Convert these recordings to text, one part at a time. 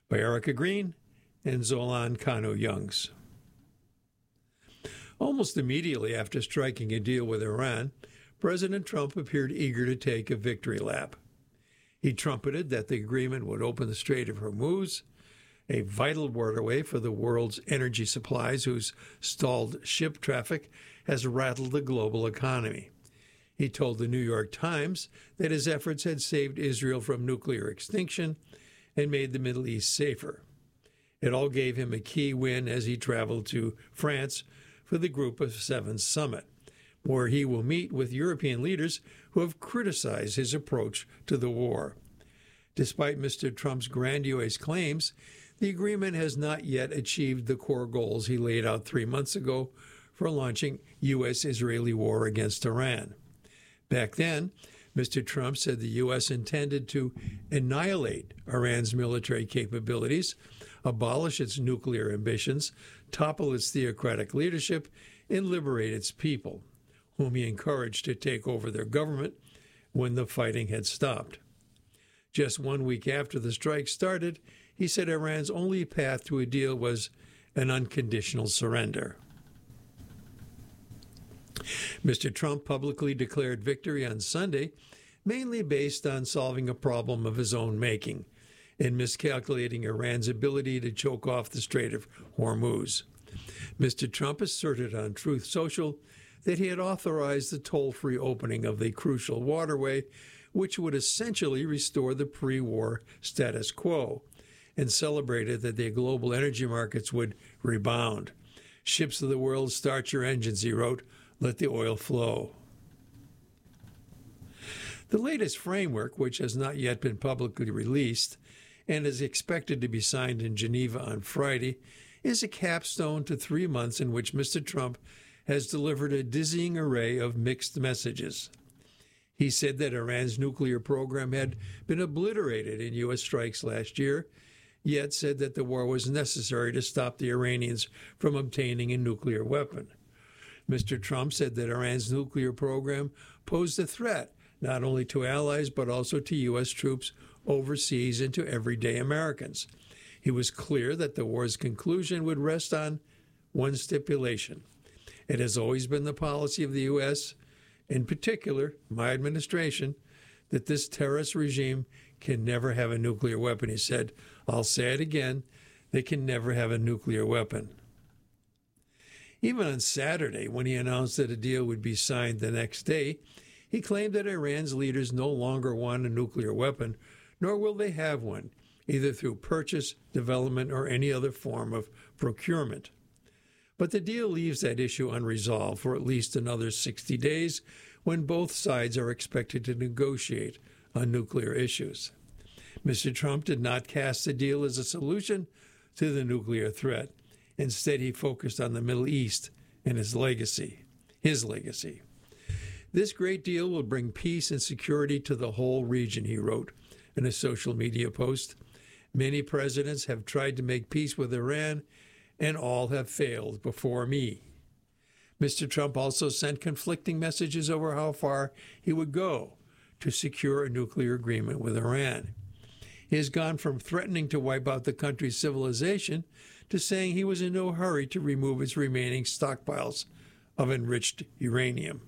by Erica Green and Zolan Kanu-Youngs. Almost immediately after striking a deal with Iran, President Trump appeared eager to take a victory lap. He trumpeted that the agreement would open the Strait of Hormuz, a vital waterway for the world's energy supplies whose stalled ship traffic has rattled the global economy. He told the New York Times that his efforts had saved Israel from nuclear extinction and made the Middle East safer. It all gave him a key win as he traveled to France for the Group of Seven summit, where he will meet with European leaders who have criticized his approach to the war. Despite Mr. Trump's grandiose claims, the agreement has not yet achieved the core goals he laid out 3 months ago for launching U.S.-Israeli war against Iran. Back then, Mr. Trump said the U.S. intended to annihilate Iran's military capabilities, abolish its nuclear ambitions, topple its theocratic leadership, and liberate its people, whom he encouraged to take over their government when the fighting had stopped. Just 1 week after the strike started, he said Iran's only path to a deal was an unconditional surrender. Mr. Trump publicly declared victory on Sunday, mainly based on solving a problem of his own making and miscalculating Iran's ability to choke off the Strait of Hormuz. Mr. Trump asserted on Truth Social that he had authorized the toll-free opening of the crucial waterway, which would essentially restore the pre-war status quo, and celebrated that the global energy markets would rebound. "Ships of the world, start your engines," he wrote. "Let the oil flow." The latest framework, which has not yet been publicly released and is expected to be signed in Geneva on Friday, is a capstone to 3 months in which Mr. Trump has delivered a dizzying array of mixed messages. He said that Iran's nuclear program had been obliterated in U.S. strikes last year, yet said that the war was necessary to stop the Iranians from obtaining a nuclear weapon. Mr. Trump said that Iran's nuclear program posed a threat not only to allies but also to U.S. troops overseas and to everyday Americans. He was clear that the war's conclusion would rest on one stipulation. It has always been the policy of the U.S., in particular my administration, that this terrorist regime can never have a nuclear weapon. He said, "I'll say it again, they can never have a nuclear weapon." Even on Saturday, when he announced that a deal would be signed the next day, he claimed that Iran's leaders no longer want a nuclear weapon, nor will they have one, either through purchase, development, or any other form of procurement. But the deal leaves that issue unresolved for at least another 60 days, when both sides are expected to negotiate on nuclear issues. Mr. Trump did not cast the deal as a solution to the nuclear threat. Instead, he focused on the Middle East and his legacy. "This great deal will bring peace and security to the whole region," he wrote in a social media post. "Many presidents have tried to make peace with Iran, and all have failed before me." Mr. Trump also sent conflicting messages over how far he would go to secure a nuclear agreement with Iran. He has gone from threatening to wipe out the country's civilization to saying he was in no hurry to remove its remaining stockpiles of enriched uranium.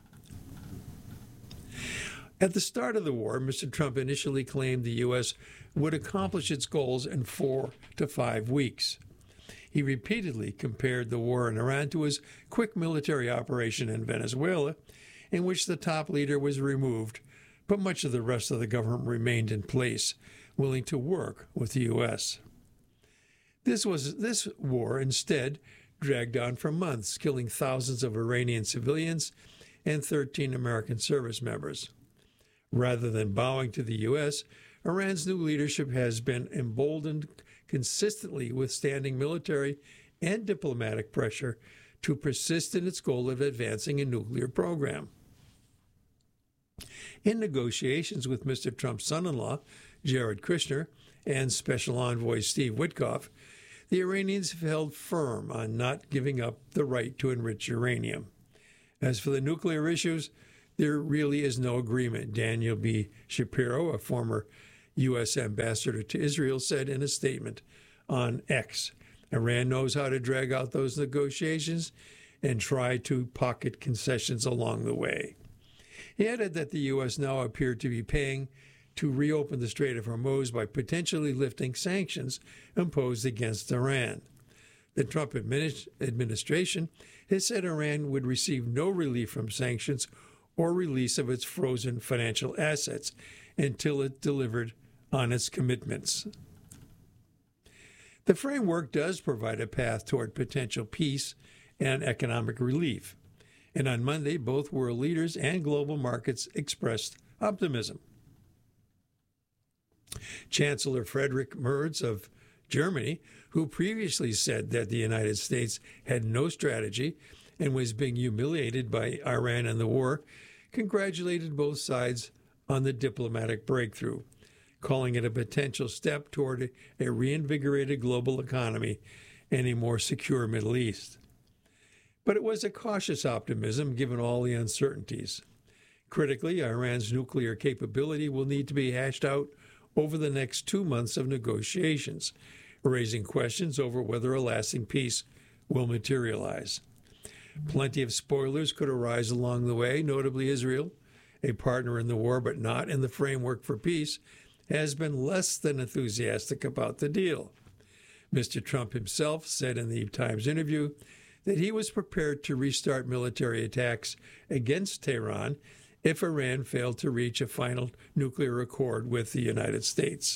At the start of the war, Mr. Trump initially claimed the U.S. would accomplish its goals in 4 to 5 weeks. He repeatedly compared the war in Iran to his quick military operation in Venezuela, in which the top leader was removed, but much of the rest of the government remained in place, willing to work with the U.S. This war instead dragged on for months, killing thousands of Iranian civilians and 13 American service members. Rather than bowing to the U.S., Iran's new leadership has been emboldened, consistently withstanding military and diplomatic pressure to persist in its goal of advancing a nuclear program. In negotiations with Mr. Trump's son-in-law, Jared Kushner, and Special Envoy Steve Witkoff, the Iranians have held firm on not giving up the right to enrich uranium. As for the nuclear issues, there really is no agreement. Daniel B. Shapiro, a former U.S. ambassador to Israel said in a statement on X. Iran knows how to drag out those negotiations and try to pocket concessions along the way. He added that the U.S. now appeared to be paying to reopen the Strait of Hormuz by potentially lifting sanctions imposed against Iran. The Trump administration has said Iran would receive no relief from sanctions or release of its frozen financial assets until it delivered on its commitments. The framework does provide a path toward potential peace and economic relief, and on Monday, both world leaders and global markets expressed optimism. Chancellor Friedrich Merz of Germany, who previously said that the United States had no strategy and was being humiliated by Iran in the war, congratulated both sides on the diplomatic breakthrough, calling it a potential step toward a reinvigorated global economy and a more secure Middle East. But it was a cautious optimism given all the uncertainties. Critically, Iran's nuclear capability will need to be hashed out over the next 2 months of negotiations, raising questions over whether a lasting peace will materialize. Plenty of spoilers could arise along the way, notably Israel, a partner in the war but not in the framework for peace, has been less than enthusiastic about the deal. Mr. Trump himself said in the Times interview that he was prepared to restart military attacks against Tehran if Iran failed to reach a final nuclear accord with the United States.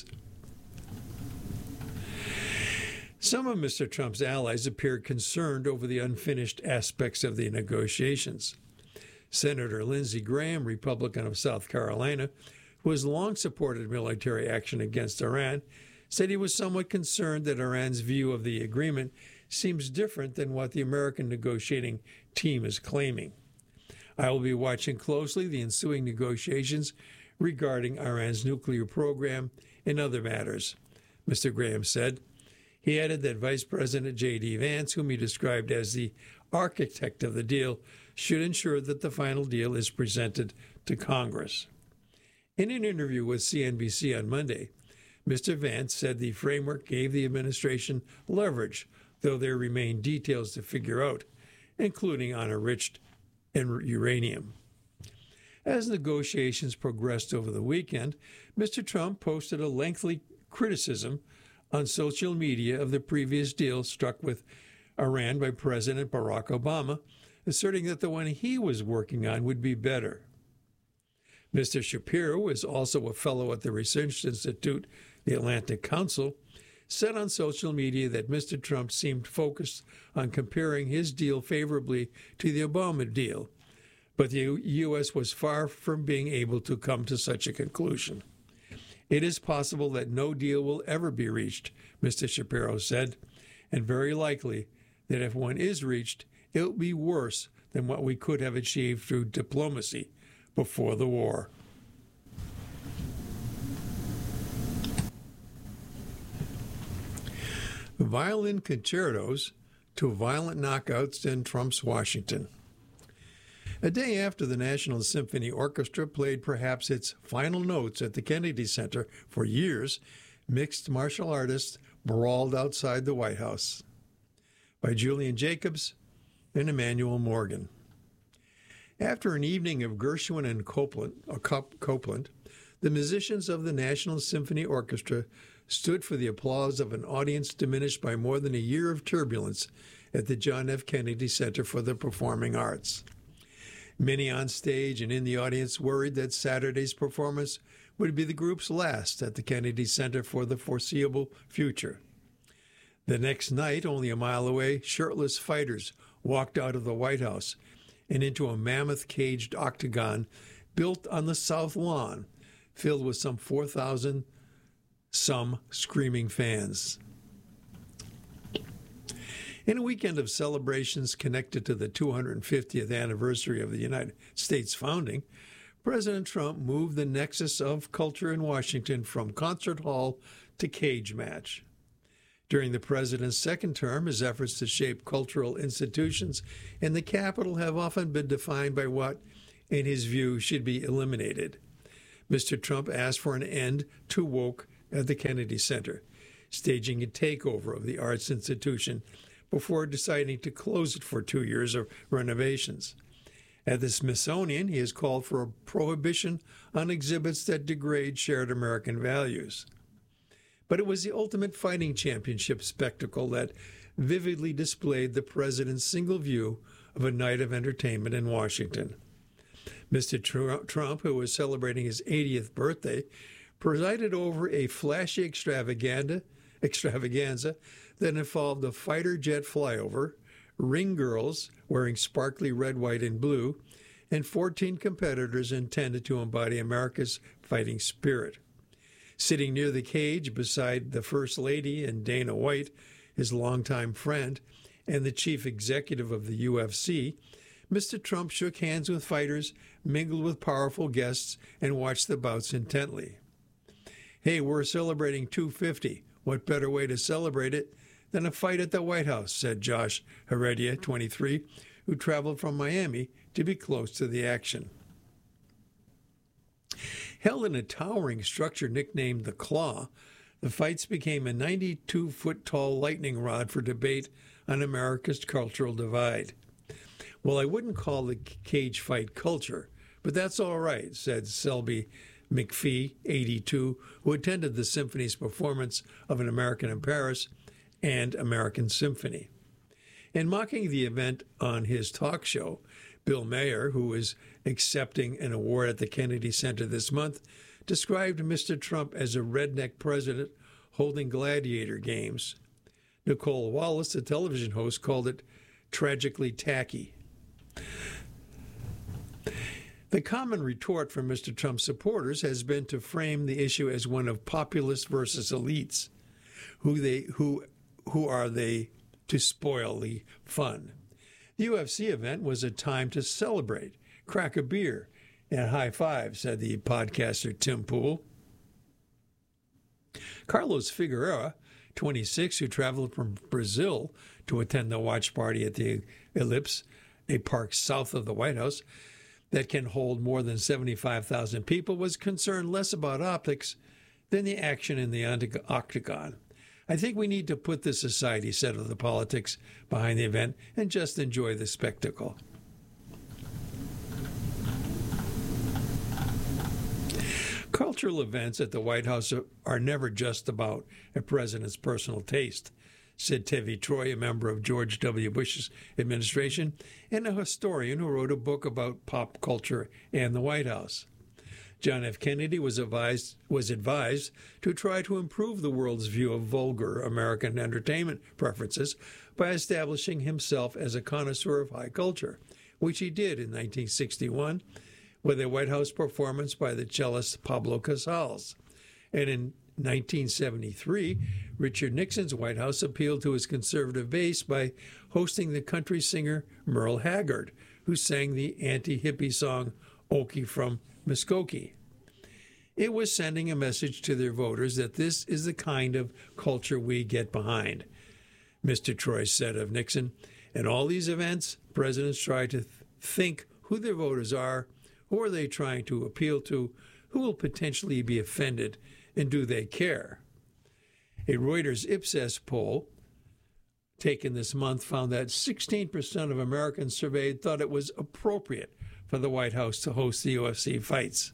Some of Mr. Trump's allies appeared concerned over the unfinished aspects of the negotiations. Senator Lindsey Graham, Republican of South Carolina, who has long supported military action against Iran, said he was somewhat concerned that Iran's view of the agreement seems different than what the American negotiating team is claiming. I will be watching closely the ensuing negotiations regarding Iran's nuclear program and other matters, Mr. Graham said. He added that Vice President J.D. Vance, whom he described as the architect of the deal, should ensure that the final deal is presented to Congress. In an interview with CNBC on Monday, Mr. Vance said the framework gave the administration leverage, though there remain details to figure out, including on enriched uranium. As negotiations progressed over the weekend, Mr. Trump posted a lengthy criticism on social media of the previous deal struck with Iran by President Barack Obama, asserting that the one he was working on would be better. Mr. Shapiro is also a fellow at the Research Institute, the Atlantic Council, said on social media that Mr. Trump seemed focused on comparing his deal favorably to the Obama deal, but the U.S. was far from being able to come to such a conclusion. It is possible that no deal will ever be reached, Mr. Shapiro said, and very likely that if one is reached, it will be worse than what we could have achieved through diplomacy before the war. Violin concertos to violent knockouts in Trump's Washington. A day after the National Symphony Orchestra played perhaps its final notes at the Kennedy Center for years, mixed martial artists brawled outside the White House. By Julian Jacobs and Emmanuel Morgan. After an evening of Gershwin and Copland, the musicians of the National Symphony Orchestra stood for the applause of an audience diminished by more than a year of turbulence at the John F. Kennedy Center for the Performing Arts. Many on stage and in the audience worried that Saturday's performance would be the group's last at the Kennedy Center for the foreseeable future. The next night, only a mile away, shirtless fighters walked out of the White House and into a mammoth caged octagon built on the South Lawn, filled with some 4,000 screaming fans. In a weekend of celebrations connected to the 250th anniversary of the United States founding, President Trump moved the nexus of culture in Washington from concert hall to cage match. During the president's second term, his efforts to shape cultural institutions in the Capitol have often been defined by what, in his view, should be eliminated. Mr. Trump asked for an end to woke at the Kennedy Center, staging a takeover of the arts institution before deciding to close it for 2 years of renovations. At the Smithsonian, he has called for a prohibition on exhibits that degrade shared American values. But it was the ultimate fighting championship spectacle that vividly displayed the president's single view of a night of entertainment in Washington. Mr. Trump, who was celebrating his 80th birthday, presided over a flashy extravaganza that involved a fighter jet flyover, ring girls wearing sparkly red, white, and blue, and 14 competitors intended to embody America's fighting spirit. Sitting near the cage beside the First Lady and Dana White, his longtime friend, and the chief executive of the UFC, Mr. Trump shook hands with fighters, mingled with powerful guests, and watched the bouts intently. Hey, we're celebrating 250. What better way to celebrate it than a fight at the White House, said Josh Heredia, 23, who traveled from Miami to be close to the action. Held in a towering structure nicknamed the Claw, the fights became a 92-foot-tall lightning rod for debate on America's cultural divide. Well, I wouldn't call the cage fight culture, but that's all right, said Selby McPhee, 82, who attended the symphony's performance of An American in Paris and American Symphony. In mocking the event on his talk show, Bill Maher, who is accepting an award at the Kennedy Center this month, described Mr. Trump as a redneck president holding gladiator games. Nicole Wallace, the television host, called it tragically tacky. The common retort from Mr. Trump's supporters has been to frame the issue as one of populists versus elites. Who are they to spoil the fun? The UFC event was a time to celebrate, crack a beer, and high five, said the podcaster Tim Pool. Carlos Figueroa, 26, who traveled from Brazil to attend the watch party at the Ellipse, a park south of the White House that can hold more than 75,000 people, was concerned less about optics than the action in the octagon. I think we need to put this aside, he said, of the politics behind the event and just enjoy the spectacle. Cultural events at the White House are never just about a president's personal taste, said Tevi Troy, a member of George W. Bush's administration and a historian who wrote a book about pop culture and the White House. John F. Kennedy was advised to try to improve the world's view of vulgar American entertainment preferences by establishing himself as a connoisseur of high culture, which he did in 1961 with a White House performance by the cellist Pablo Casals. And in 1973, Richard Nixon's White House appealed to his conservative base by hosting the country singer Merle Haggard, who sang the anti-hippie song Okie from Muskogee. It was sending a message to their voters that this is the kind of culture we get behind. Mr. Troy said of Nixon, "In all these events, presidents try to think who their voters are, who are they trying to appeal to, who will potentially be offended, and do they care?" A Reuters Ipsos poll taken this month found that 16% of Americans surveyed thought it was appropriate for the White House to host the UFC fights.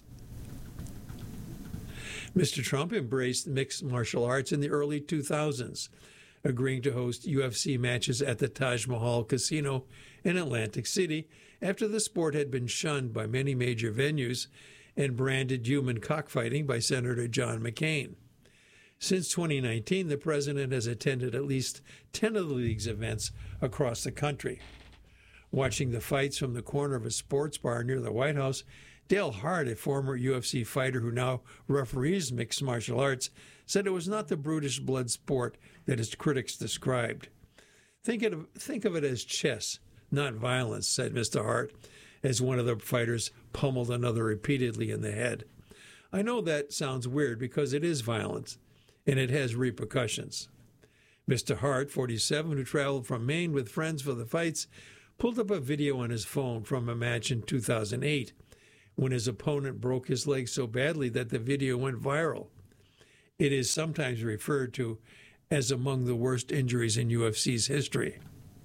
Mr. Trump embraced mixed martial arts in the early 2000s, agreeing to host UFC matches at the Taj Mahal Casino in Atlantic City after the sport had been shunned by many major venues and branded human cockfighting by Senator John McCain. Since 2019, the president has attended at least 10 of the league's events across the country. Watching the fights from the corner of a sports bar near the White House, Dale Hart, a former UFC fighter who now referees mixed martial arts, said it was not the brutish blood sport that his critics described. Think of it as chess, not violence, said Mr. Hart, as one of the fighters pummeled another repeatedly in the head. I know that sounds weird because it is violence, and it has repercussions. Mr. Hart, 47, who traveled from Maine with friends for the fights, pulled up a video on his phone from a match in 2008, when his opponent broke his leg so badly that the video went viral. It is sometimes referred to as among the worst injuries in UFC's history.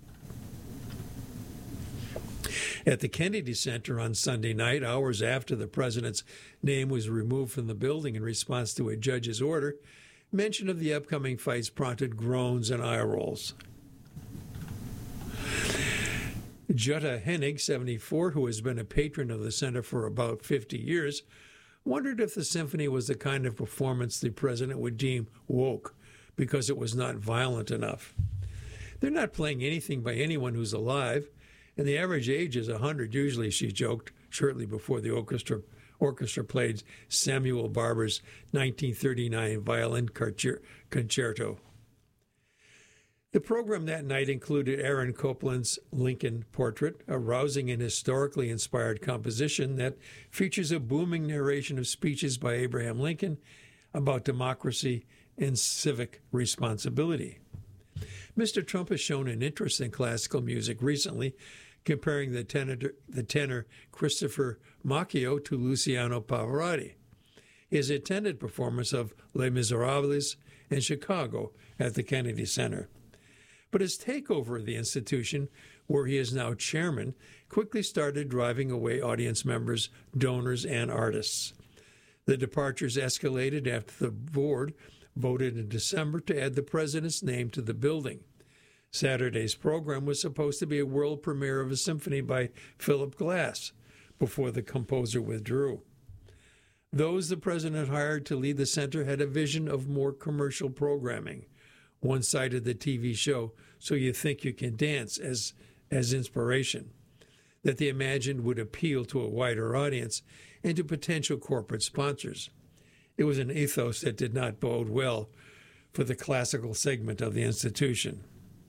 At the Kennedy Center on Sunday night, hours after the president's name was removed from the building in response to a judge's order, mention of the upcoming fights prompted groans and eye rolls. Jutta Hennig, 74, who has been a patron of the center for about 50 years, wondered if the symphony was the kind of performance the president would deem woke because it was not violent enough. They're not playing anything by anyone who's alive, and the average age is 100 usually, she joked shortly before the orchestra played Samuel Barber's 1939 violin concerto. The program that night included Aaron Copland's Lincoln Portrait, a rousing and historically inspired composition that features a booming narration of speeches by Abraham Lincoln about democracy and civic responsibility. Mr. Trump has shown an interest in classical music recently, comparing the tenor Christopher Macchio to Luciano Pavarotti. He has attended performances of Les Miserables in Chicago at the Kennedy Center. But his takeover of the institution, where he is now chairman, quickly started driving away audience members, donors, and artists. The departures escalated after the board voted in December to add the president's name to the building. Saturday's program was supposed to be a world premiere of a symphony by Philip Glass before the composer withdrew. Those the president hired to lead the center had a vision of more commercial programming. One cited the TV show So You Think You Can Dance as inspiration, that they imagined would appeal to a wider audience and to potential corporate sponsors. It was an ethos that did not bode well for the classical segment of the institution.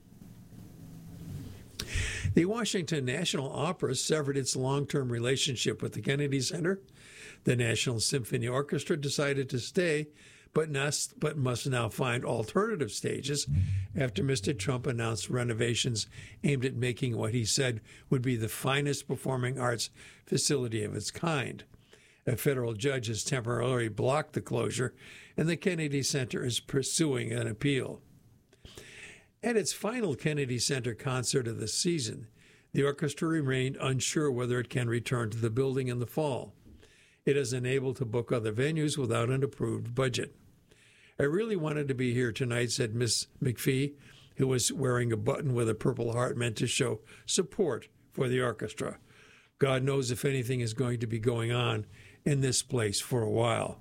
The Washington National Opera severed its long-term relationship with the Kennedy Center. The National Symphony Orchestra decided to stay, but must now find alternative stages after Mr. Trump announced renovations aimed at making what he said would be the finest performing arts facility of its kind. A federal judge has temporarily blocked the closure, and the Kennedy Center is pursuing an appeal. At its final Kennedy Center concert of the season, the orchestra remained unsure whether it can return to the building in the fall. It is unable to book other venues without an approved budget. I really wanted to be here tonight, said Miss McPhee, who was wearing a button with a Purple Heart meant to show support for the orchestra. God knows if anything is going to be going on in this place for a while.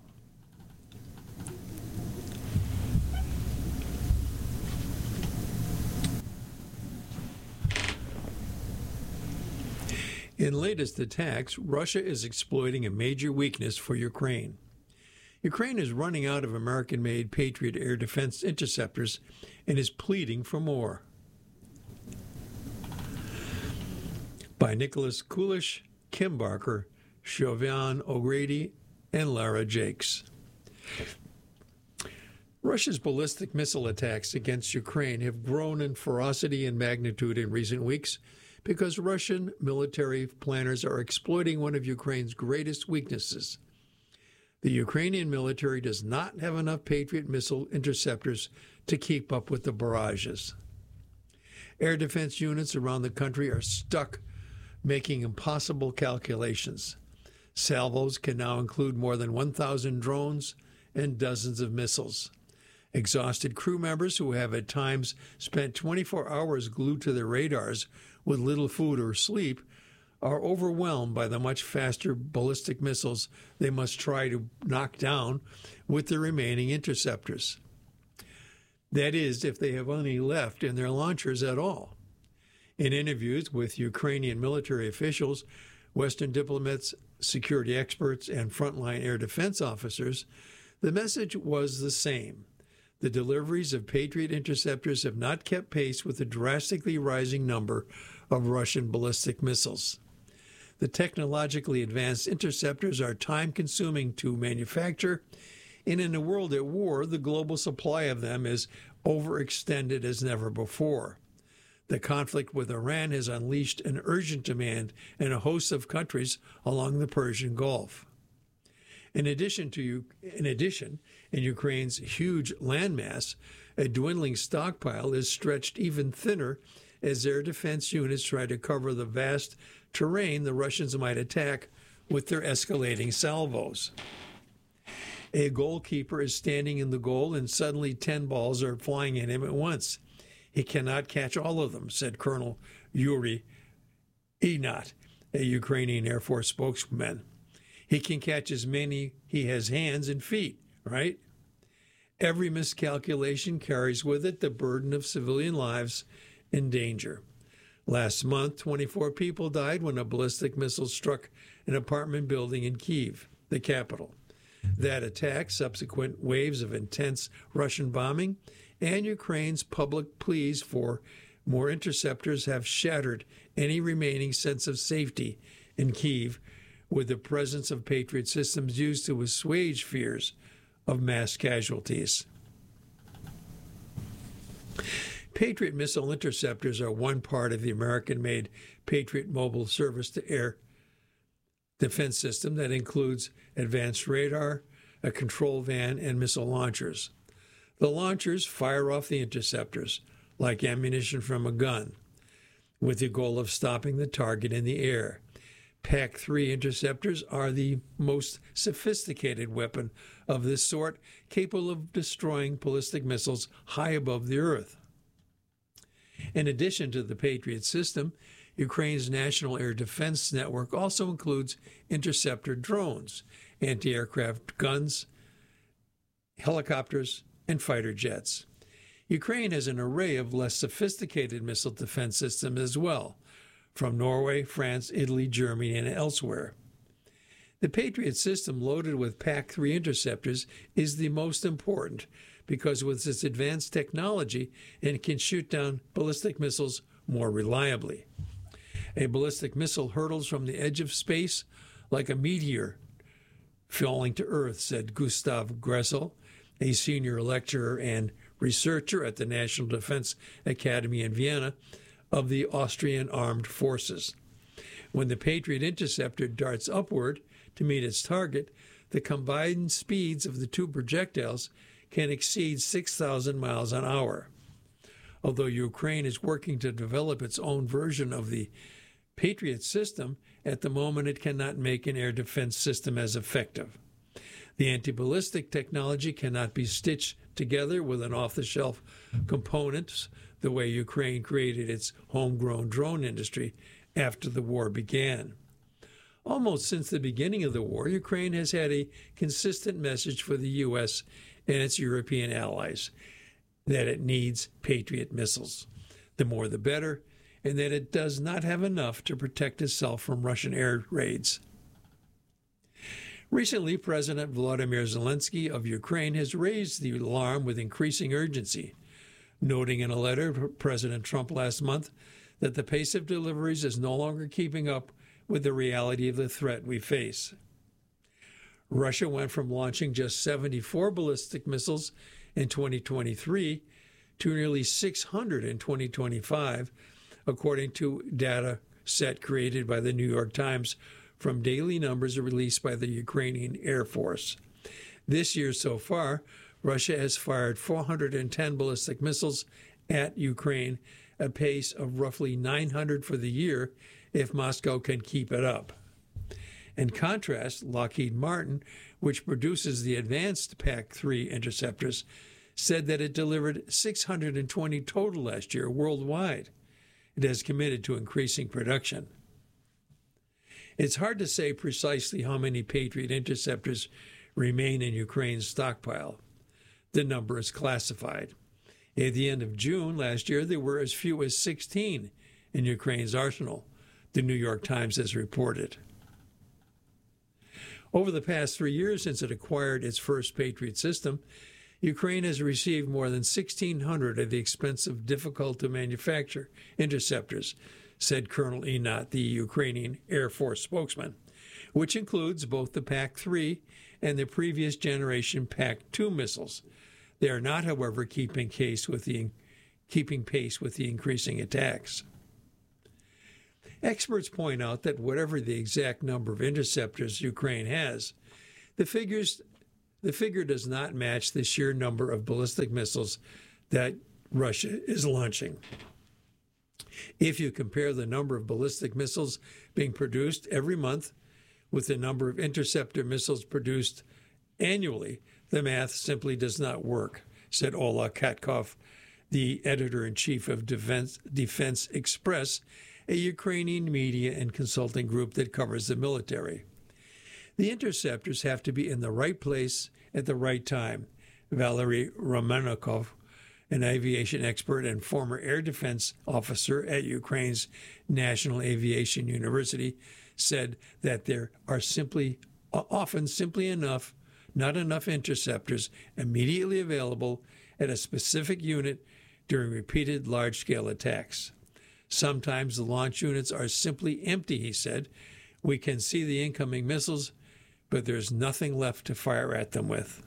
In latest attacks, Russia is exploiting a major weakness for Ukraine. Ukraine is running out of American-made Patriot air defense interceptors and is pleading for more. By Nicholas Kulish, Kim Barker, Siobhan O'Grady, and Lara Jakes. Russia's ballistic missile attacks against Ukraine have grown in ferocity and magnitude in recent weeks because Russian military planners are exploiting one of Ukraine's greatest weaknesses. The Ukrainian military does not have enough Patriot missile interceptors to keep up with the barrages. Air defense units around the country are stuck making impossible calculations. Salvos can now include more than 1,000 drones and dozens of missiles. Exhausted crew members who have at times spent 24 hours glued to their radars with little food or sleep are overwhelmed by the much faster ballistic missiles they must try to knock down with the remaining interceptors. That is, if they have any left in their launchers at all. In interviews with Ukrainian military officials, Western diplomats, security experts, and frontline air defense officers, the message was the same. The deliveries of Patriot interceptors have not kept pace with the drastically rising number of Russian ballistic missiles. The technologically advanced interceptors are time-consuming to manufacture, and in a world at war, the global supply of them is overextended as never before. The conflict with Iran has unleashed an urgent demand in a host of countries along the Persian Gulf. In addition, in Ukraine's huge landmass, a dwindling stockpile is stretched even thinner as air defense units try to cover the vast terrain the Russians might attack with their escalating salvos. A goalkeeper is standing in the goal and suddenly 10 balls are flying at him at once. He cannot catch all of them, said Colonel Yuri Inat, a Ukrainian Air Force spokesman. He can catch as many he has hands and feet, right? Every miscalculation carries with it the burden of civilian lives in danger. Last month, 24 people died when a ballistic missile struck an apartment building in Kyiv, the capital. That attack, subsequent waves of intense Russian bombing, and Ukraine's public pleas for more interceptors have shattered any remaining sense of safety in Kyiv, with the presence of Patriot systems used to assuage fears of mass casualties. Patriot missile interceptors are one part of the American-made Patriot Mobile Surface-to-Air defense system that includes advanced radar, a control van, and missile launchers. The launchers fire off the interceptors, like ammunition from a gun, with the goal of stopping the target in the air. PAC-3 interceptors are the most sophisticated weapon of this sort, capable of destroying ballistic missiles high above the earth. In addition to the Patriot system, Ukraine's National Air Defense Network also includes interceptor drones, anti-aircraft guns, helicopters, and fighter jets. Ukraine has an array of less sophisticated missile defense systems as well, from Norway, France, Italy, Germany, and elsewhere. The Patriot system, loaded with PAC-3 interceptors, is the most important because with its advanced technology, it can shoot down ballistic missiles more reliably. A ballistic missile hurtles from the edge of space like a meteor falling to Earth, said Gustav Gressel, a senior lecturer and researcher at the National Defense Academy in Vienna of the Austrian Armed Forces. When the Patriot interceptor darts upward to meet its target, the combined speeds of the two projectiles can exceed 6,000 miles an hour. Although Ukraine is working to develop its own version of the Patriot system, at the moment it cannot make an air defense system as effective. The anti-ballistic technology cannot be stitched together with an off-the-shelf components the way Ukraine created its homegrown drone industry after the war began. Almost since the beginning of the war, Ukraine has had a consistent message for the U.S. and its European allies that it needs Patriot missiles. The more the better, and that it does not have enough to protect itself from Russian air raids. Recently, President Volodymyr Zelensky of Ukraine has raised the alarm with increasing urgency, noting in a letter to President Trump last month that the pace of deliveries is no longer keeping up with the reality of the threat we face. Russia went from launching just 74 ballistic missiles in 2023 to nearly 600 in 2025, according to data set created by the New York Times from daily numbers released by the Ukrainian Air Force. This year so far, Russia has fired 410 ballistic missiles at Ukraine, a pace of roughly 900 for the year if Moscow can keep it up. In contrast, Lockheed Martin, which produces the advanced PAC-3 interceptors, said that it delivered 620 total last year worldwide. It has committed to increasing production. It's hard to say precisely how many Patriot interceptors remain in Ukraine's stockpile. The number is classified. At the end of June last year, there were as few as 16 in Ukraine's arsenal, the New York Times has reported. Over the past 3 years since it acquired its first Patriot system, Ukraine has received more than 1,600 of the expensive, difficult-to-manufacture interceptors, said Colonel Inat, the Ukrainian Air Force spokesman, which includes both the PAC-3 and the previous generation PAC-2 missiles. They are not, however, keeping pace with the keeping pace with the increasing attacks. Experts point out that whatever the exact number of interceptors Ukraine has, the figure does not match the sheer number of ballistic missiles that Russia is launching. If you compare the number of ballistic missiles being produced every month with the number of interceptor missiles produced annually, the math simply does not work, said Ola Katkov, the editor-in-chief of Defense Express, a Ukrainian media and consulting group that covers the military. The interceptors have to be in the right place at the right time, Valery Romanikov, an aviation expert and former air defense officer at Ukraine's National Aviation University, said that there are often not enough interceptors immediately available at a specific unit during repeated large-scale attacks. Sometimes the launch units are simply empty, he said. We can see the incoming missiles, but there's nothing left to fire at them with.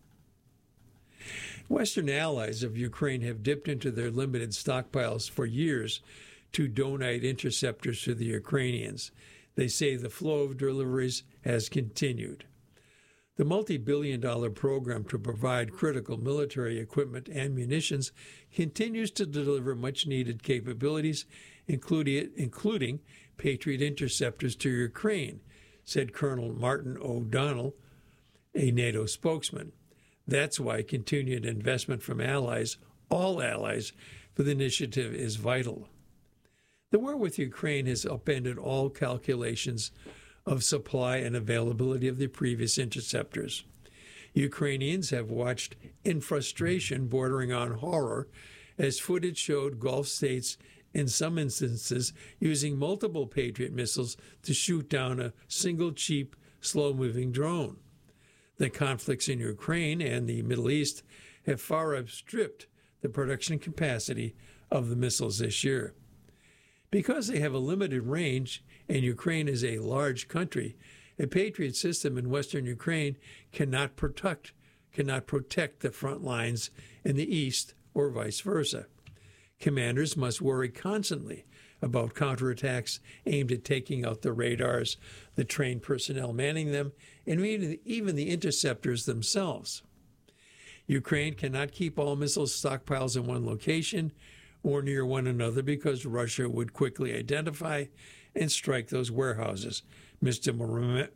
Western allies of Ukraine have dipped into their limited stockpiles for years to donate interceptors to the Ukrainians. They say the flow of deliveries has continued. The multi-billion-dollar program to provide critical military equipment and munitions continues to deliver much-needed capabilities, including Patriot interceptors to Ukraine, said Colonel Martin O'Donnell, a NATO spokesman. That's why continued investment from allies, all allies, for the initiative is vital. The war with Ukraine has upended all calculations of supply and availability of the previous interceptors. Ukrainians have watched in frustration bordering on horror as footage showed Gulf states in some instances using multiple Patriot missiles to shoot down a single cheap, slow-moving drone. The conflicts in Ukraine and the Middle East have far outstripped the production capacity of the missiles this year. Because they have a limited range and Ukraine is a large country, a Patriot system in western Ukraine cannot protect the front lines in the east or vice versa. Commanders must worry constantly about counterattacks aimed at taking out the radars, the trained personnel manning them, and even the interceptors themselves. Ukraine cannot keep all missile stockpiles in one location or near one another because Russia would quickly identify and strike those warehouses, Mr.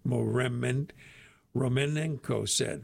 Romanenko said.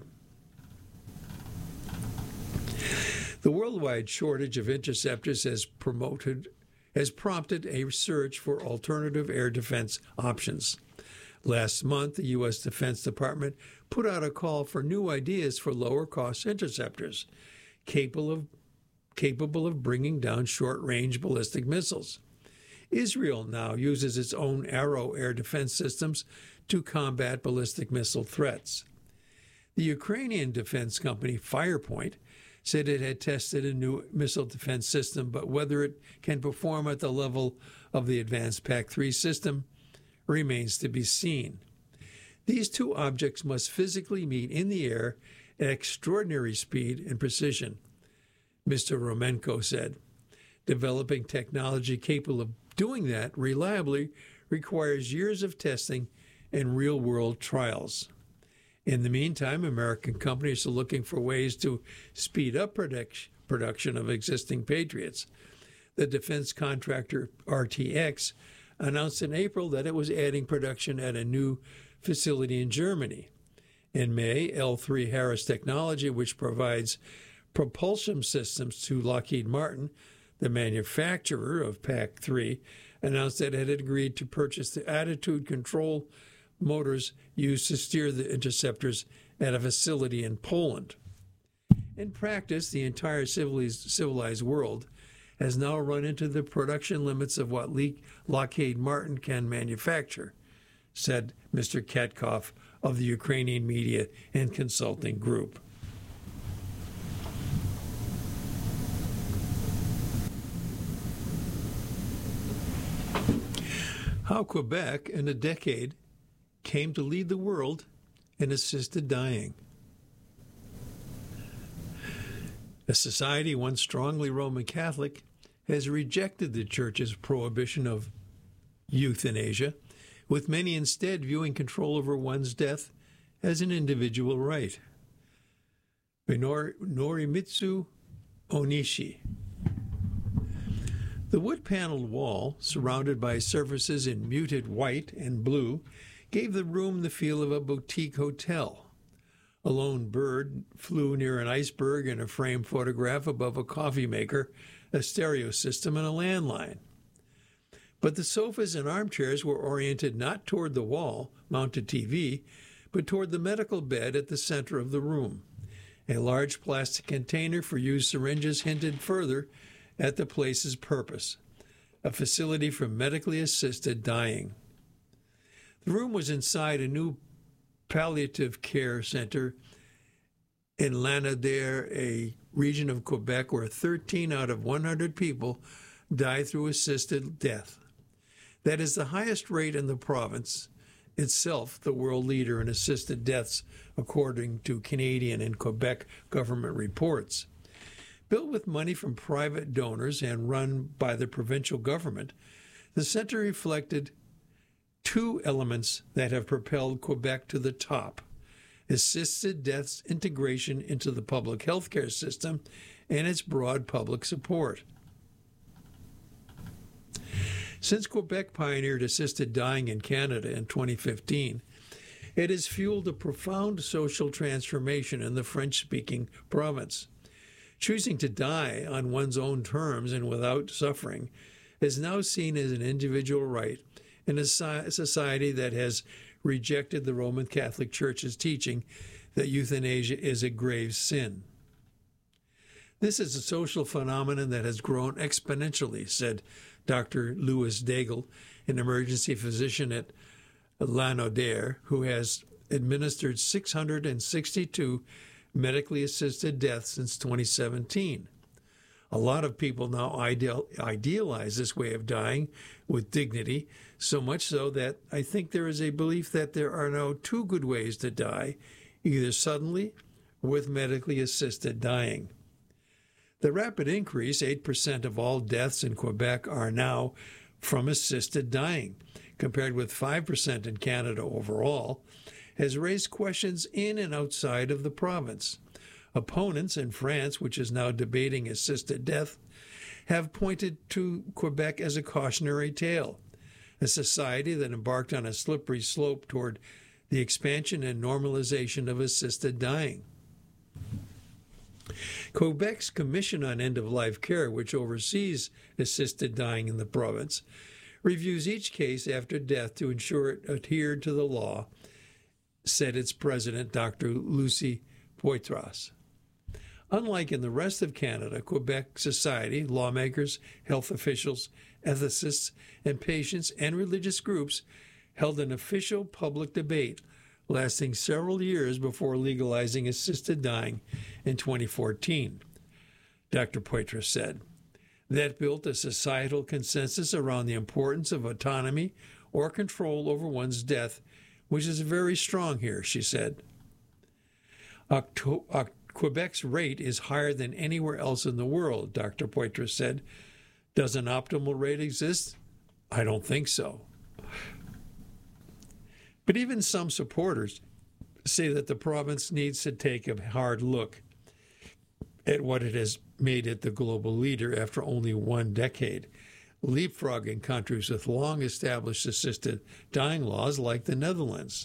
The worldwide shortage of interceptors has prompted a search for alternative air defense options. Last month, the U.S. Defense Department put out a call for new ideas for lower-cost interceptors, capable of bringing down short-range ballistic missiles. Israel now uses its own Arrow air defense systems to combat ballistic missile threats. The Ukrainian defense company Firepoint said it had tested a new missile defense system, but whether it can perform at the level of the advanced PAC-3 system remains to be seen. These two objects must physically meet in the air at extraordinary speed and precision, Mr. Romanenko said. Developing technology capable of doing that reliably requires years of testing and real-world trials. In the meantime, American companies are looking for ways to speed up production of existing Patriots. The defense contractor RTX announced in April that it was adding production at a new facility in Germany. In May, L3 Harris Technology, which provides propulsion systems to Lockheed Martin, the manufacturer of PAC-3, announced that it had agreed to purchase the attitude control motors used to steer the interceptors at a facility in Poland. In practice, the entire civilized world has now run into the production limits of what Lockheed Martin can manufacture, said Mr. Katkov of the Ukrainian Media and Consulting Group. How Quebec, in a decade, came to lead the world in assisted dying. A society once strongly Roman Catholic has rejected the Church's prohibition of euthanasia, with many instead viewing control over one's death as an individual right. Norimitsu Onishi. The wood-paneled wall, surrounded by surfaces in muted white and blue, gave the room the feel of a boutique hotel. A lone bird flew near an iceberg in a framed photograph above a coffee maker, a stereo system, and a landline. But the sofas and armchairs were oriented not toward the wall-mounted TV, but toward the medical bed at the center of the room. A large plastic container for used syringes hinted further at the place's purpose, a facility for medically assisted dying. The room was inside a new palliative care center in Lanaudière, a region of Quebec where 13 out of 100 people die through assisted death. That is the highest rate in the province, itself the world leader in assisted deaths, according to Canadian and Quebec government reports. Built with money from private donors and run by the provincial government, the center reflected two elements that have propelled Quebec to the top: assisted death's integration into the public health care system and its broad public support. Since Quebec pioneered assisted dying in Canada in 2015, it has fueled a profound social transformation in the French-speaking province. Choosing to die on one's own terms and without suffering is now seen as an individual right in a society that has rejected the Roman Catholic Church's teaching that euthanasia is a grave sin. This is a social phenomenon that has grown exponentially, said Dr. Louis Daigle, an emergency physician at Lanaudière, who has administered 662 medically assisted deaths since 2017. A lot of people now idealize this way of dying with dignity, so much so that I think there is a belief that there are now two good ways to die, either suddenly or with medically assisted dying. The rapid increase, 8% of all deaths in Quebec are now from assisted dying, compared with 5% in Canada overall, has raised questions in and outside of the province. Opponents in France, which is now debating assisted death, have pointed to Quebec as a cautionary tale, a society that embarked on a slippery slope toward the expansion and normalization of assisted dying. Quebec's Commission on End-of-Life Care, which oversees assisted dying in the province, reviews each case after death to ensure it adhered to the law, said its president, Dr. Lucie Poitras. Unlike in the rest of Canada, Quebec society, lawmakers, health officials, ethicists, and patients and religious groups held an official public debate lasting several years before legalizing assisted dying in 2014. Dr. Poitras said, that built a societal consensus around the importance of autonomy or control over one's death, which is very strong here, she said. Quebec's rate is higher than anywhere else in the world, Dr. Poitras said. Does an optimal rate exist? I don't think so. But even some supporters say that the province needs to take a hard look at what it has made it the global leader after only one decade, leapfrogging countries with long-established assisted dying laws like the Netherlands.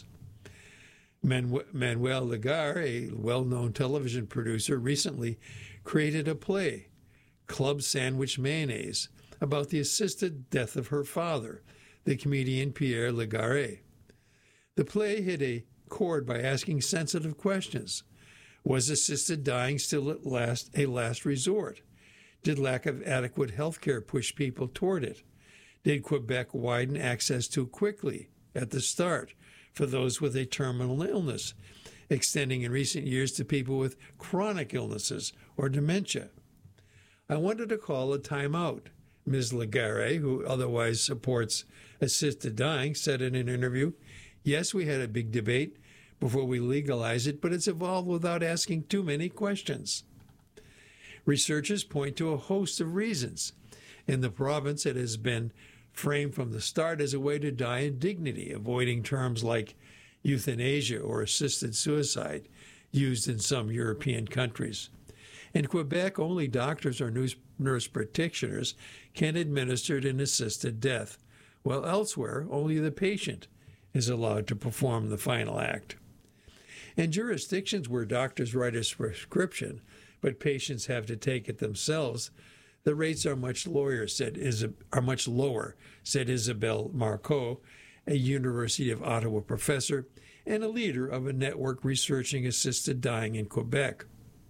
Manuel Lagar, a well-known television producer, recently created a play, Club Sandwich Mayonnaise, about the assisted death of her father, the comedian Pierre Lagaré. The play hit a chord by asking sensitive questions. Was assisted dying still at last a last resort? Did lack of adequate health care push people toward it? Did Quebec widen access too quickly at the start for those with a terminal illness, extending in recent years to people with chronic illnesses or dementia? I wanted to call a timeout, Ms. Lagaré, who otherwise supports assisted dying, said in an interview. Yes, we had a big debate before we legalized it, but it's evolved without asking too many questions. Researchers point to a host of reasons. In the province, it has been framed from the start as a way to die in dignity, avoiding terms like euthanasia or assisted suicide used in some European countries. In Quebec, only doctors or nurse practitioners can administer an assisted death, while elsewhere, only the patient is allowed to perform the final act. In jurisdictions where doctors write a prescription, but patients have to take it themselves, the rates are much lower, said Isabelle Marcoux, a University of Ottawa professor and a leader of a network researching assisted dying in Quebec.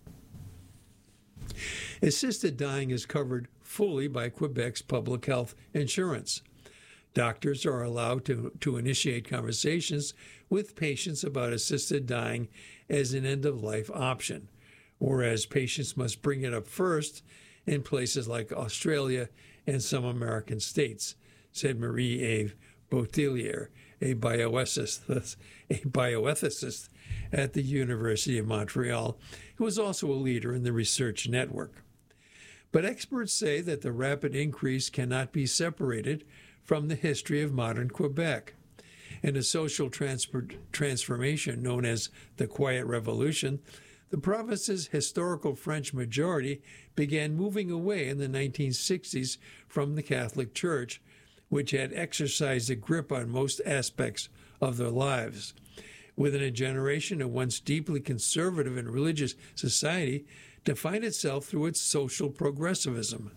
Assisted dying is covered fully by Quebec's public health insurance. Doctors are allowed to initiate conversations with patients about assisted dying as an end-of-life option, whereas patients must bring it up first in places like Australia and some American states, said Marie-Eve Boutillier, a bioethicist at the University of Montreal, who is also a leader in the research network. But experts say that the rapid increase cannot be separated from the history of modern Quebec. In a social transformation known as the Quiet Revolution, the province's historical French majority began moving away in the 1960s from the Catholic Church, which had exercised a grip on most aspects of their lives. Within a generation, a once deeply conservative and religious society defined itself through its social progressivism.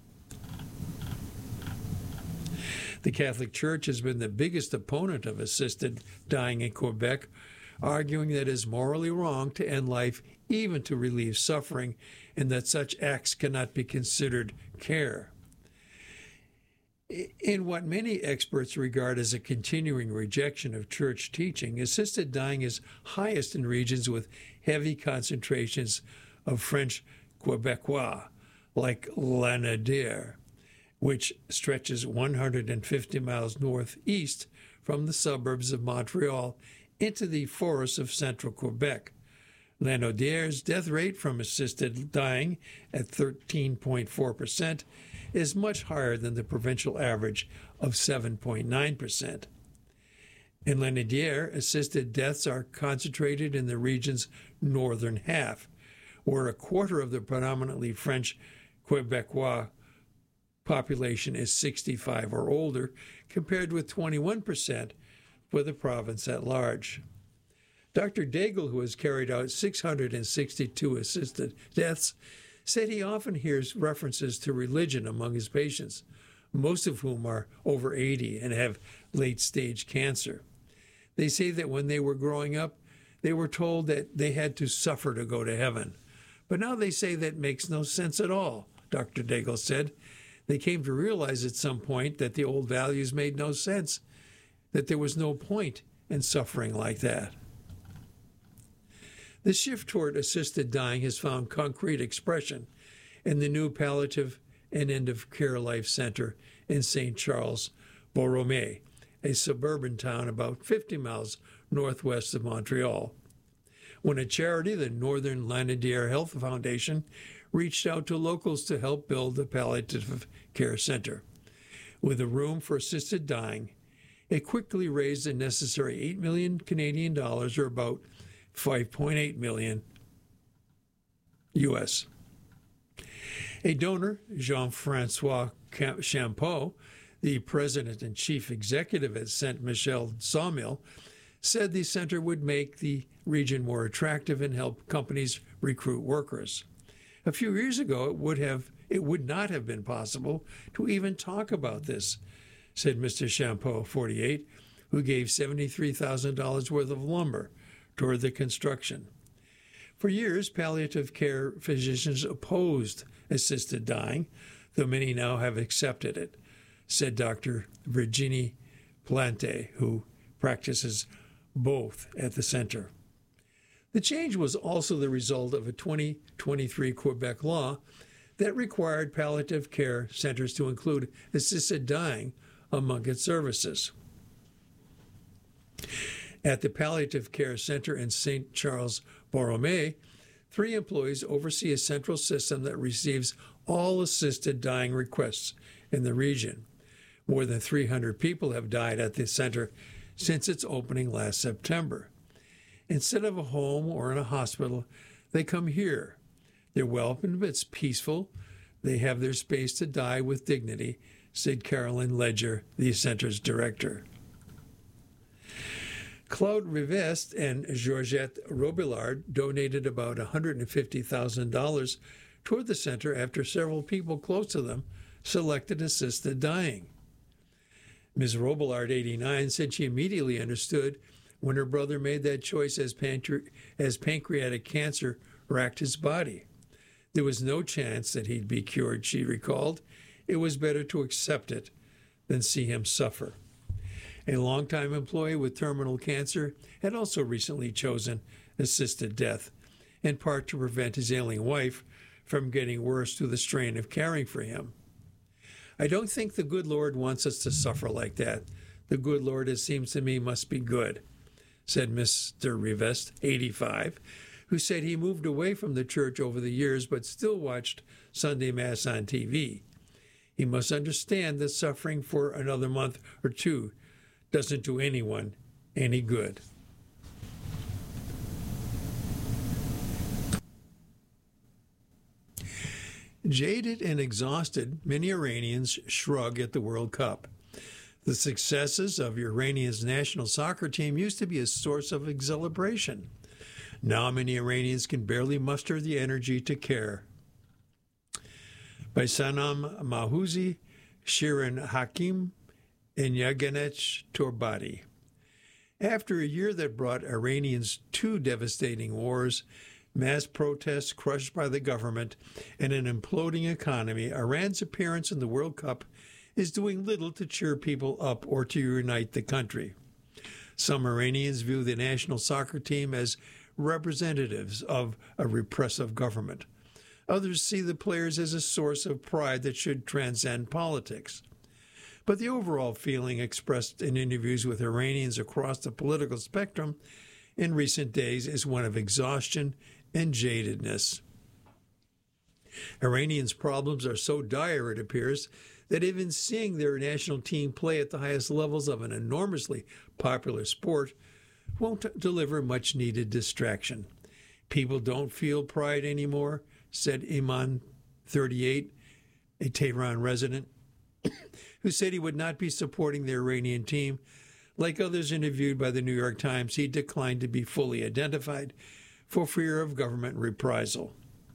The Catholic Church has been the biggest opponent of assisted dying in Quebec, arguing that it is morally wrong to end life even to relieve suffering, and that such acts cannot be considered care. In what many experts regard as a continuing rejection of church teaching, assisted dying is highest in regions with heavy concentrations of French Quebecois, like Lanaudière, which stretches 150 miles northeast from the suburbs of Montreal into the forests of central Quebec. Lanaudière's death rate from assisted dying at 13.4% is much higher than the provincial average of 7.9%. In Lanaudière, assisted deaths are concentrated in the region's northern half, where a quarter of the predominantly French Quebecois population is 65 or older, compared with 21% for the province at large. Dr. Daigle, who has carried out 662 assisted deaths, said he often hears references to religion among his patients, most of whom are over 80 and have late-stage cancer. They say that when they were growing up, they were told that they had to suffer to go to heaven. But now they say that makes no sense at all, Dr. Daigle said. They came to realize at some point that the old values made no sense, that there was no point in suffering like that. The shift toward assisted dying has found concrete expression in the new Palliative and End-of-Care Life Center in St. Charles, Borromée, a suburban town about 50 miles northwest of Montreal. When a charity, the Northern Lanaudière Health Foundation, reached out to locals to help build the Palliative Care Center. With a room for assisted dying, it quickly raised the necessary $8 million Canadian dollars, or about $5.8 million US. A donor, Jean-Francois Champeau, the president and chief executive at Saint Michel Sawmill, said the center would make the region more attractive and help companies recruit workers. A few years ago, it would not have been possible to even talk about this, said Mr. Champeau, 48, who gave $73,000 worth of lumber toward the construction. For years, palliative care physicians opposed assisted dying, though many now have accepted it, said Dr. Virginie Plante, who practices both at the center. The change was also the result of a 2023 Quebec law that required palliative care centers to include assisted dying among its services. At the Palliative Care Center in St. Charles, Borromée, 3 employees oversee a central system that receives all assisted dying requests in the region. More than 300 people have died at the center since its opening last September. Instead of a home or in a hospital, they come here. They're welcome, it's peaceful. They have their space to die with dignity, said Carolyn Ledger, the center's director. Claude Rivest and Georgette Robillard donated about $150,000 toward the center after several people close to them selected assisted dying. Ms. Robillard, 89, said she immediately understood when her brother made that choice as pancreatic cancer racked his body. There was no chance that he'd be cured, she recalled. It was better to accept it than see him suffer. A longtime employee with terminal cancer had also recently chosen assisted death, in part to prevent his ailing wife from getting worse through the strain of caring for him. I don't think the good Lord wants us to suffer like that. The good Lord, it seems to me, must be good, said Mr. Rivest, 85, who said he moved away from the church over the years but still watched Sunday Mass on TV. He must understand that suffering for another month or two doesn't do anyone any good. Jaded and exhausted, many Iranians shrug at the World Cup. The successes of Iranian's national soccer team used to be a source of exhilaration. Now many Iranians can barely muster the energy to care. By Sanam Mahouzi, Shirin Hakim, and Yaganesh Torbati. After a year that brought Iranians 2 devastating wars, mass protests crushed by the government, and an imploding economy, Iran's appearance in the World Cup is doing little to cheer people up or to unite the country. Some Iranians view the national soccer team as representatives of a repressive government. Others see the players as a source of pride that should transcend politics. But the overall feeling expressed in interviews with Iranians across the political spectrum in recent days is one of exhaustion and jadedness. Iranians' problems are so dire, it appears, that even seeing their national team play at the highest levels of an enormously popular sport won't deliver much-needed distraction. People don't feel pride anymore, said Iman, 38, a Tehran resident, who said he would not be supporting the Iranian team. Like others interviewed by the New York Times, he declined to be fully identified for fear of government reprisal.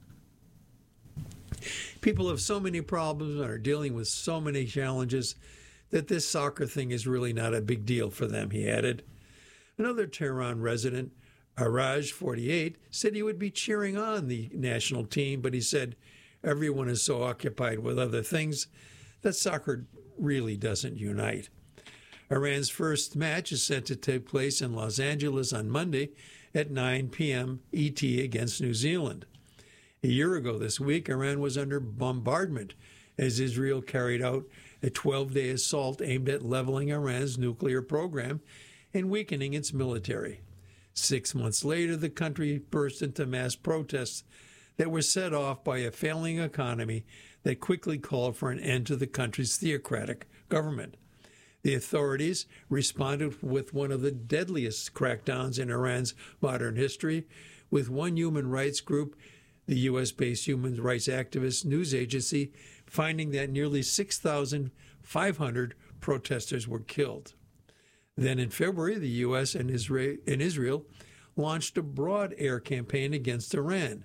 People have so many problems and are dealing with so many challenges that this soccer thing is really not a big deal for them, he added. Another Tehran resident, Araj, 48, said he would be cheering on the national team, but he said everyone is so occupied with other things that soccer really doesn't unite. Iran's first match is set to take place in Los Angeles on Monday at 9 p.m. ET against New Zealand. A year ago this week, Iran was under bombardment as Israel carried out a 12-day assault aimed at leveling Iran's nuclear program and weakening its military. 6 months later, the country burst into mass protests that were set off by a failing economy that quickly called for an end to the country's theocratic government. The authorities responded with one of the deadliest crackdowns in Iran's modern history, with one human rights group, the U.S.-based human rights activist news agency, finding that nearly 6,500 protesters were killed. Then in February, the U.S. and Israel launched a broad air campaign against Iran,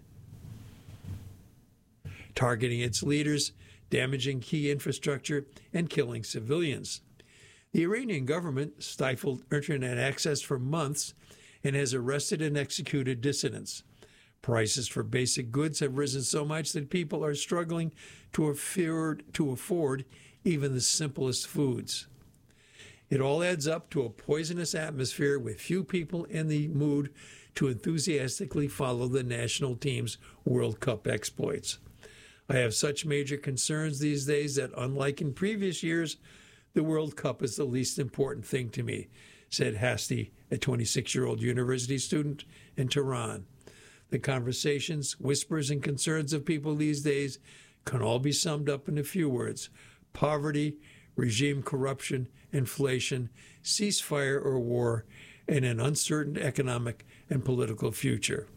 targeting its leaders, damaging key infrastructure, and killing civilians. The Iranian government stifled internet access for months and has arrested and executed dissidents. Prices for basic goods have risen so much that people are struggling to afford even the simplest foods. It all adds up to a poisonous atmosphere with few people in the mood to enthusiastically follow the national team's World Cup exploits. I have such major concerns these days that, unlike in previous years, the World Cup is the least important thing to me, said Hasti, a 26-year-old university student in Tehran. The conversations, whispers, and concerns of people these days can all be summed up in a few words: poverty, regime corruption, inflation, ceasefire or war, and an uncertain economic and political future.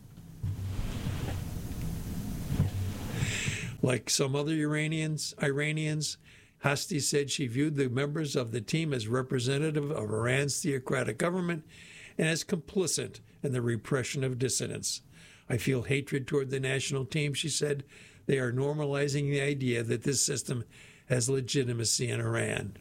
Like some other Iranians, Hasti said she viewed the members of the team as representative of Iran's theocratic government and as complicit in the repression of dissidents. I feel hatred toward the national team, she said. They are normalizing the idea that this system has legitimacy in Iran.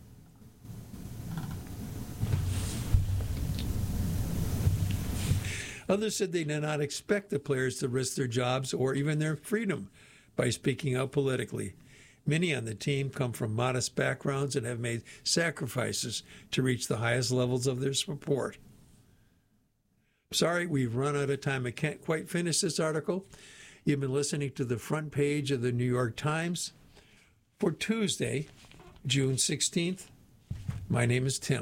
Others said they did not expect the players to risk their jobs or even their freedom by speaking out politically. Many on the team come from modest backgrounds and have made sacrifices to reach the highest levels of their support. Sorry, we've run out of time. I can't quite finish this article. You've been listening to the front page of the New York Times for Tuesday, June 16th. My name is Tim.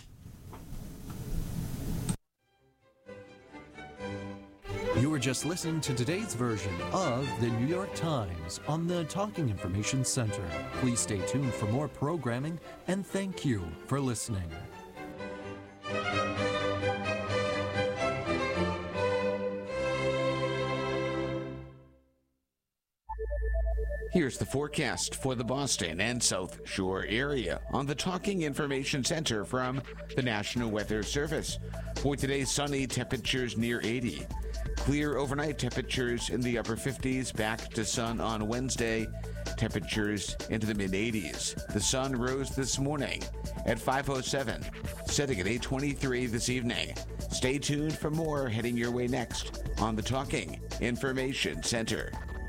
You were just listening to today's version of the New York Times on the Talking Information Center. Please stay tuned for more programming, and thank you for listening. Here's the forecast for the Boston and South Shore area on the Talking Information Center from the National Weather Service. For today, sunny, temperatures near 80. Clear overnight, temperatures in the upper 50s, back to sun on Wednesday, temperatures into the mid-80s. The sun rose this morning at 5:07, setting at 8:23 this evening. Stay tuned for more heading your way next on the Talking Information Center.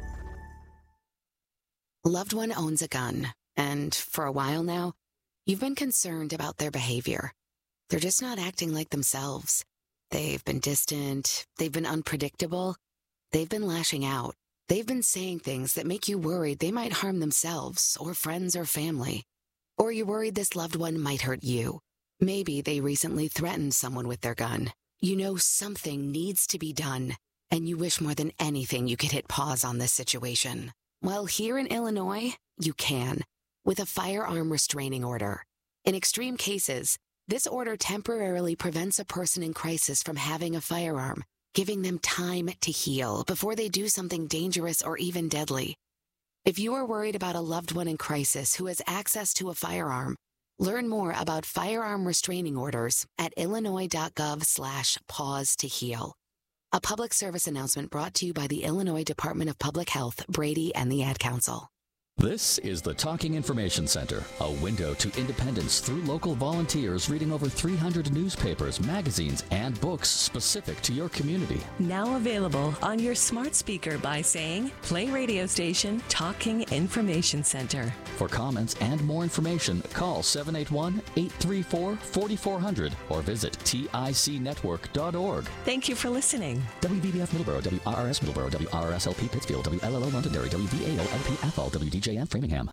A loved one owns a gun, and for a while now, you've been concerned about their behavior. They're just not acting like themselves. They've been distant, they've been unpredictable, they've been lashing out. They've been saying things that make you worried they might harm themselves or friends or family. Or you're worried this loved one might hurt you. Maybe they recently threatened someone with their gun. You know something needs to be done, and you wish more than anything you could hit pause on this situation. Well, here in Illinois, you can, with a firearm restraining order. In extreme cases, this order temporarily prevents a person in crisis from having a firearm, giving them time to heal before they do something dangerous or even deadly. If you are worried about a loved one in crisis who has access to a firearm, learn more about firearm restraining orders at illinois.gov/pause to heal. A public service announcement brought to you by the Illinois Department of Public Health, Brady, and the Ad Council. This is the Talking Information Center, a window to independence through local volunteers reading over 300 newspapers, magazines, and books specific to your community. Now available on your smart speaker by saying, play radio station Talking Information Center. For comments and more information, call 781-834-4400 or visit ticnetwork.org. Thank you for listening. WBBF Middleborough, WRRS Middleborough, WRRSLP Pittsfield, WLLO Londonderry, WVAO-LP Athol, WDJN Framingham.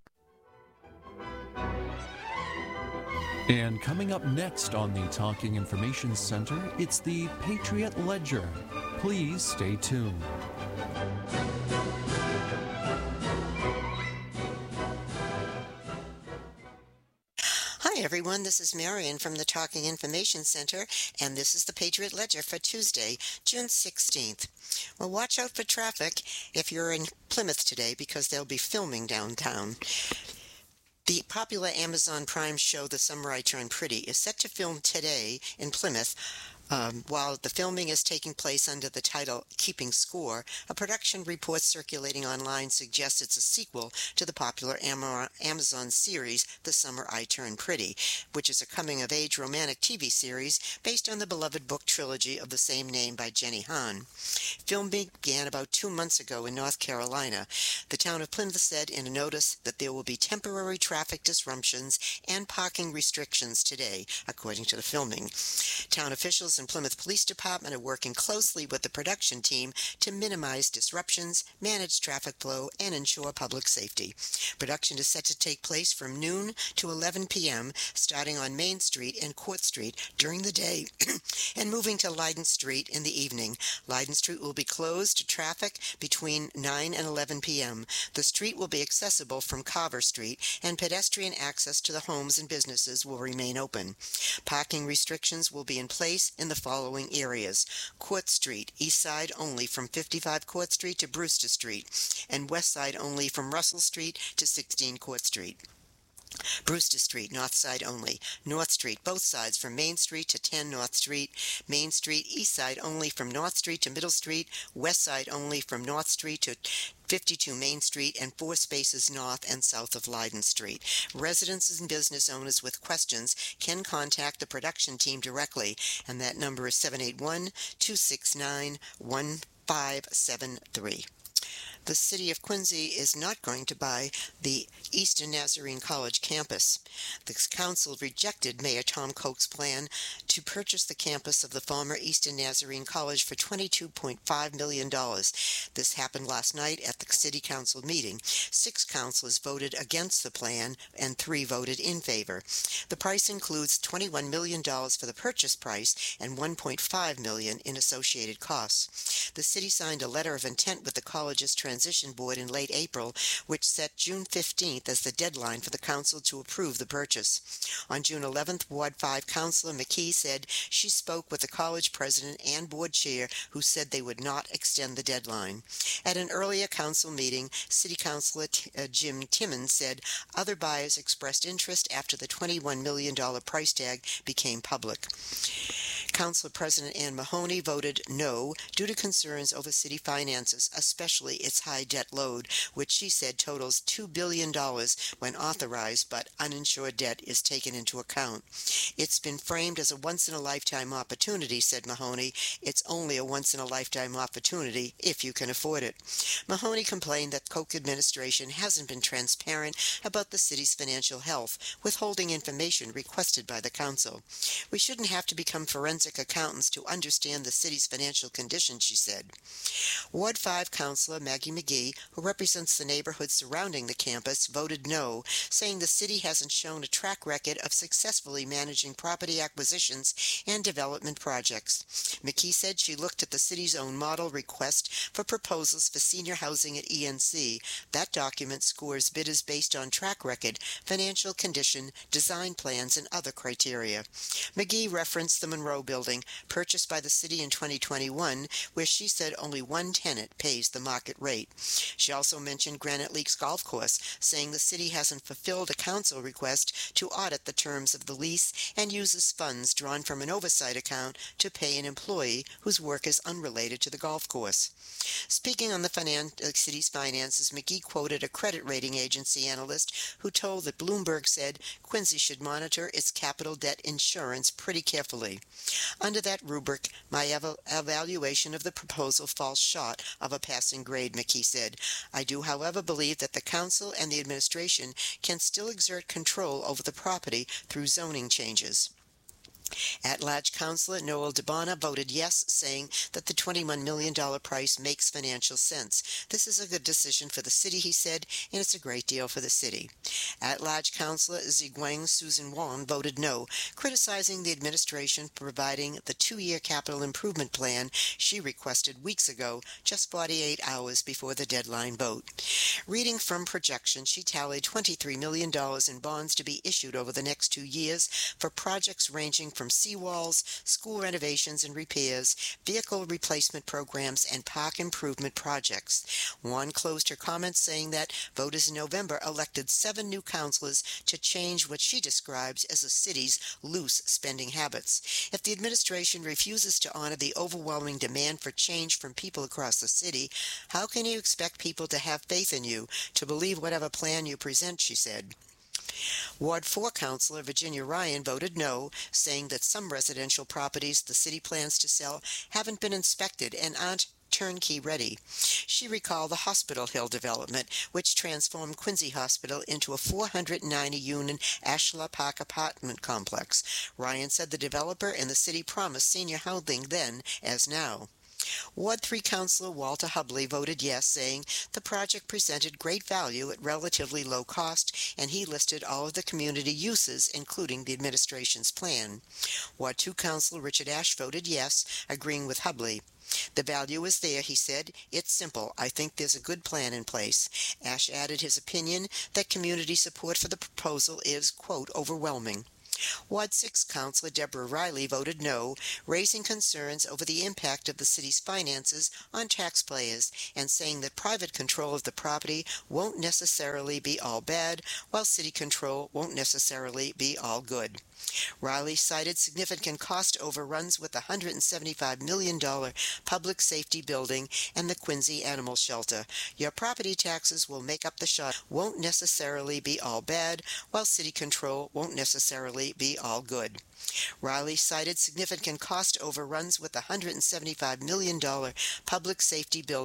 And coming up next on the Talking Information Center, it's the Patriot Ledger. Please stay tuned. Hi everyone, this is Marion from the Talking Information Center, and this is the Patriot Ledger for Tuesday, June 16th. Well, watch out for traffic if you're in Plymouth today because they'll be filming downtown. The popular Amazon Prime show The Summer I Turned Pretty is set to film today in Plymouth. While the filming is taking place under the title Keeping Score, a production report circulating online suggests it's a sequel to the popular Amazon series The Summer I Turned Pretty, which is a coming-of-age romantic TV series based on the beloved book trilogy of the same name by Jenny Han. Filming began about 2 months ago in North Carolina. The town of Plymouth said in a notice that there will be temporary traffic disruptions and parking restrictions today, according to the filming. Town officials and and Plymouth Police Department are working closely with the production team to minimize disruptions, manage traffic flow, and ensure public safety. Production is set to take place from noon to 11 p.m., starting on Main Street and Court Street during the day and moving to Leiden Street in the evening. Leiden Street will be closed to traffic between 9 and 11 p.m. The street will be accessible from Carver Street, and pedestrian access to the homes and businesses will remain open. Parking restrictions will be in place in the following areas: Court Street, east side only from 55 Court Street to Brewster Street, and west side only from Russell Street to 16 Court Street. Brewster Street, north side only. North Street, both sides from Main Street to 10 North Street. Main Street, east side only from North Street to Middle Street. West side only from North Street to 52 Main Street, and 4 spaces north and south of Leiden Street. Residents and business owners with questions can contact the production team directly, and that number is 781-269-1573. The city of Quincy is not going to buy the Eastern Nazarene College campus. The council rejected Mayor Tom Koch's plan to purchase the campus of the former Eastern Nazarene College for $22.5 million. This happened last night at the city council meeting. 6 councilors voted against the plan and 3 voted in favor. The price includes $21 million for the purchase price and $1.5 million in associated costs. The city signed a letter of intent with the college's Transition Board in late April, which set June 15th as the deadline for the council to approve the purchase. On June 11th, Ward 5 Councilor McKee said she spoke with the college president and board chair, who said they would not extend the deadline. At an earlier council meeting, City Councilor Jim Timmons said other buyers expressed interest after the $21 million price tag became public. Council President Ann Mahoney voted no due to concerns over city finances, especially its high debt load, which she said totals $2 billion when authorized, but uninsured debt is taken into account. It's been framed as a once-in-a-lifetime opportunity, said Mahoney. It's only a once-in-a-lifetime opportunity if you can afford it. Mahoney complained that Koch administration hasn't been transparent about the city's financial health, withholding information requested by the council. We shouldn't have to become forensic accountants to understand the city's financial condition, she said. Ward 5 Councilor Maggie McGee, who represents the neighborhood surrounding the campus, voted no, saying the city hasn't shown a track record of successfully managing property acquisitions and development projects. McGee said she looked at the city's own model request for proposals for senior housing at ENC. That document scores bidders based on track record, financial condition, design plans, and other criteria. McGee referenced the Monroe Building, purchased by the city in 2021, where she said only one tenant pays the market rate. She also mentioned Granite Lakes Golf Course, saying the city hasn't fulfilled a council request to audit the terms of the lease and uses funds drawn from an oversight account to pay an employee whose work is unrelated to the golf course. Speaking on the city's finances, McGee quoted a credit rating agency analyst who told that Bloomberg said Quincy should monitor its capital debt insurance pretty carefully. Under that rubric, my evaluation of the proposal falls short of a passing grade, McKee said. I do, however, believe that the council and the administration can still exert control over the property through zoning changes. At-large Councilor Noel DeBona voted yes, saying that the $21 million price makes financial sense. This is a good decision for the city, he said, and it's a great deal for the city. At-large Councilor Ziguang Susan Wong voted no, criticizing the administration for providing the 2-year capital improvement plan she requested weeks ago, just 48 hours before the deadline vote. Reading from projections, she tallied $23 million in bonds to be issued over the next 2 years for projects ranging from seawalls, school renovations and repairs, vehicle replacement programs, and park improvement projects. Wong closed her comments saying that voters in November elected 7 new councilors to change what she describes as the city's loose spending habits. If the administration refuses to honor the overwhelming demand for change from people across the city, how can you expect people to have faith in you, to believe whatever plan you present, she said. Ward 4 Councilor Virginia Ryan voted no, saying that some residential properties the city plans to sell haven't been inspected and aren't turnkey ready. She recalled the Hospital Hill development, which transformed Quincy Hospital into a 490-unit Ashla Park apartment complex. Ryan said the developer and the city promised senior housing then as now. Ward 3 Councillor Walter Hubley voted yes, saying the project presented great value at relatively low cost, and he listed all of the community uses, including the administration's plan. Ward 2 Councillor Richard Ash voted yes, agreeing with Hubley. The value is there, he said. It's simple. I think there's a good plan in place. Ash added his opinion that community support for the proposal is, quote, overwhelming. Ward 6 Councillor Deborah Riley voted no, raising concerns over the impact of the city's finances on taxpayers and saying that private control of the property won't necessarily be all bad, while city control won't necessarily be all good. Riley cited significant cost overruns with the $175 million public safety building and the Quincy Animal Shelter. Your property taxes will make up the shot. Won't necessarily be all bad, while city control won't necessarily be all good. Riley cited significant cost overruns with the $175 million public safety building